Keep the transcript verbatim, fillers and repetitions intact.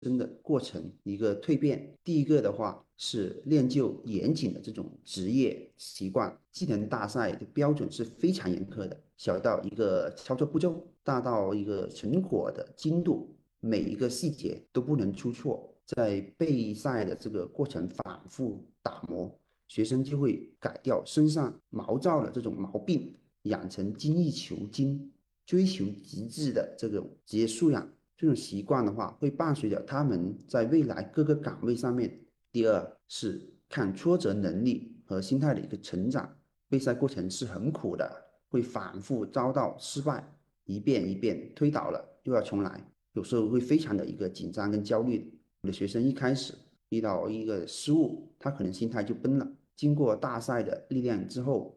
生的过程一个蜕变。第一个的话是练就严谨的这种职业习惯，技能大赛的标准是非常严苛的，小到一个操作步骤，大到一个成果的精度，每一个细节都不能出错。在备赛的这个过程反复打磨，学生就会改掉身上毛躁的这种毛病，养成精益求精、追求极致的这种职业素养。这种习惯的话，会伴随着他们在未来各个岗位上面。第二是抗挫折能力和心态的一个成长。备赛过程是很苦的，会反复遭到失败，一遍一遍推倒了又要重来，有时候会非常的一个紧张跟焦虑。我的学生一开始遇到一个失误，他可能心态就崩了。经过大赛的历练之后，